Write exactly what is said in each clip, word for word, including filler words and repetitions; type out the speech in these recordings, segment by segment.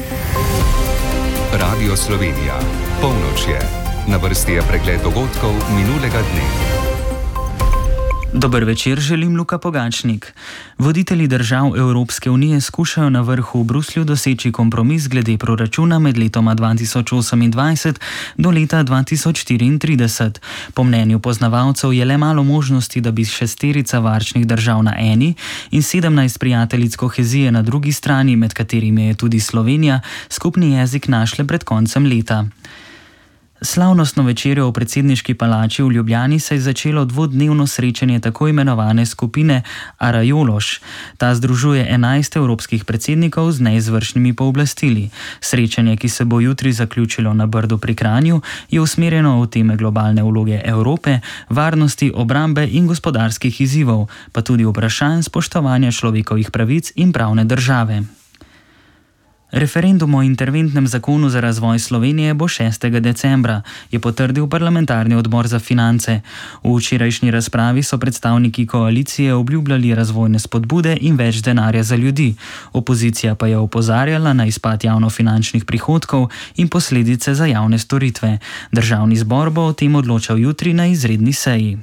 Radio Slovenija. Polnoč je. Na vrsti je pregled dogodkov minulega dne. Dober večer, želim Luka Pogačnik. Voditelji držav Evropske unije skušajo na vrhu v Bruslju doseči kompromis glede proračuna med letoma dva tisoč osemindvajset do leta dva tisoč štiriintrideset. Po mnenju poznavalcev je le malo možnosti, da bi šesterica varčnih držav na eni in sedemnajst prijateljic kohezije na drugi strani, med katerimi je tudi Slovenija, skupni jezik našle pred koncem leta. Slavnostno večerjo v predsedniški palači v Ljubljani se je začelo dvodnevno srečanje tako imenovane skupine Arajološ. Ta združuje enajst evropskih predsednikov z neizvršnimi pooblastili. Srečanje, ki se bo jutri zaključilo na Brdu pri Kranju, je usmerjeno v teme globalne vloge Evrope, varnosti, obrambe in gospodarskih izzivov, pa tudi vprašanj spoštovanja človekovih pravic in pravne države. Referendum o interventnem zakonu za razvoj Slovenije bo šestega decembra, je potrdil parlamentarni odbor za finance. V včerajšnji razpravi so predstavniki koalicije obljubljali razvojne spodbude in več denarja za ljudi. Opozicija pa je opozarjala na izpad javnofinančnih prihodkov in posledice za javne storitve. Državni zbor bo o tem odločal jutri na izredni seji.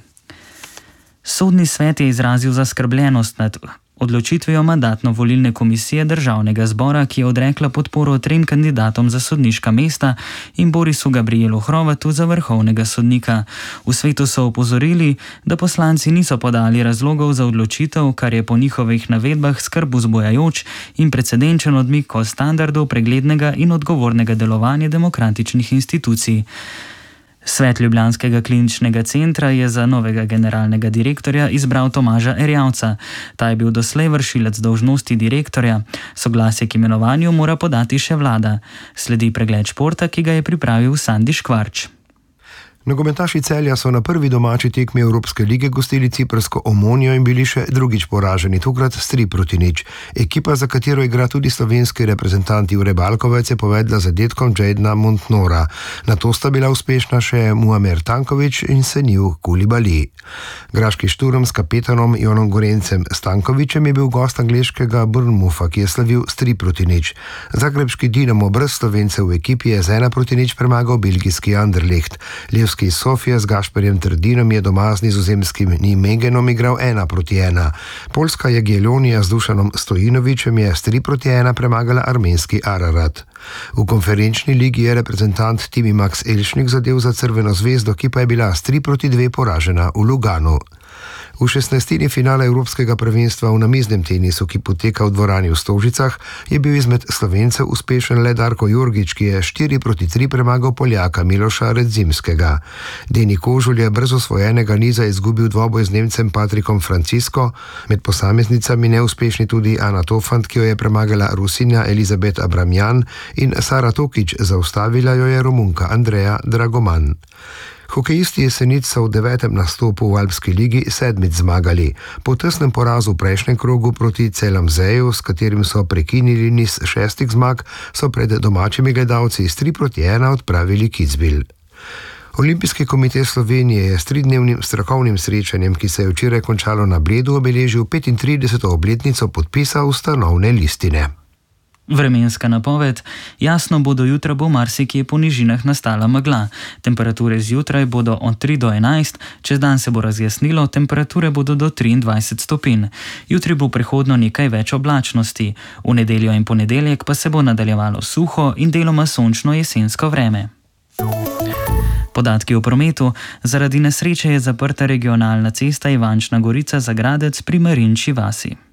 Sodni svet je izrazil zaskrbljenost nad odločitvijo mandatno-volilne komisije Državnega zbora, ki je odrekla podporo trem kandidatom za sodniška mesta in Borisu Gabrielu Hrovatu za vrhovnega sodnika. V svetu so opozorili, da poslanci niso podali razlogov za odločitev, kar je po njihovih navedbah skrb vzbujajoč in precedenčen odmik od standardov preglednega in odgovornega delovanja demokratičnih institucij. Svet Ljubljanskega kliničnega centra je za novega generalnega direktorja izbral Tomaža Erjavca. Ta je bil doslej vršilec dolžnosti direktorja. Soglasje k imenovanju mora podati še vlada. Sledi pregled športa, ki ga je pripravil Sandi Škvarč. Nogometaši Celja so na prvi domači tekmi Evropske lige gostili ciprsko Omonijo in bili še drugič poraženi, tokrat s tri proti nič. Ekipa, za katero igra tudi slovenski reprezentant Jure Balkovec, je povedla zadetkom Jadena Montnora. Nato sta bila uspešna še Muamer Tanković in Senil Koulibaly. Graški Šturm s kapetanom Jonom Gorencem Stankovićem je bil gost angleškega Bournemoutha, ki je slavil s tri proti nič. Zagrebški Dinamo brez Slovencev v ekipi je z ena proti nič premagal belgijski Anderlecht. Levski Sofija z Gašperjem Trdinom je doma z nizozemskim Nijmegenom igral ena proti ena. Poljska Jagiellonija z Dušanom Stojinovićem je s tri proti ena premagala armenski Ararat. V konferenčni ligi je reprezentant Timi Max Elšnik zadel za Crveno zvezdo, ki pa je bila s tri proti dve poražena v Luganu. V šestnajstini finala Evropskega prvenstva v namiznem tenisu, ki poteka v dvorani v Stožicah, je bil izmed Slovencev uspešen le Darko Jurgič, ki je štiri proti tri premagal Poljaka Miloša Redzimskega. Deni Kožulj je brez osvojenega niza izgubil dvoboj z Nemcem Patrikom Francisko, med posameznicami neuspešni tudi Ana Tofant, ki jo je premagala Rusinja Elizabet Abramjan, in Sara Tokić, zaustavila jo je Romunka Andreja Dragoman. Hokejisti Jesenic so v devetem nastopu v Alpski ligi sedmič zmagali. Po tesnem porazu v prejšnjem krogu proti Celamzeju, s katerim so prekinili niz šestih zmag, so pred domačimi gledalci s tri proti ena odpravili Kitzbühel. Olimpijski komite Slovenije je s tridnevnim strokovnim srečanjem, ki se je včeraj končalo na Bledu, obeležil petintrideseto obletnico podpisa ustanovne listine. Vremenska napoved. Jasno bo do jutra bo marsikje po nižinah nastala megla. Temperature zjutraj bodo od tri do enajst, čez dan se bo razjasnilo, temperature bodo do triindvajset stopinj. Jutri bo prehodno nekaj več oblačnosti. V nedeljo in ponedeljek pa se bo nadaljevalo suho in deloma sončno jesensko vreme. Podatki o prometu. Zaradi nesreče je zaprta regionalna cesta Ivančna Gorica-Zagradec pri Marinči vasi.